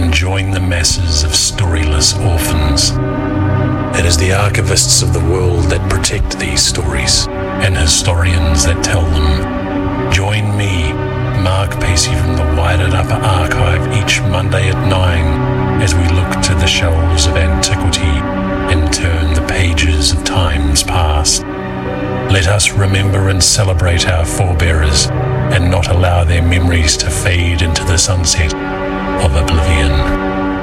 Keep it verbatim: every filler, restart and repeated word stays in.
and join the masses of storyless orphans. It is the archivists of the world that protect these stories, and historians that tell them. Join me, Mark Pacey from the Wired Upper Archive, each Monday at nine as we look to the shelves of antiquity and turn the pages of times past. Let us remember and celebrate our forebearers and not allow their memories to fade into the sunset of oblivion.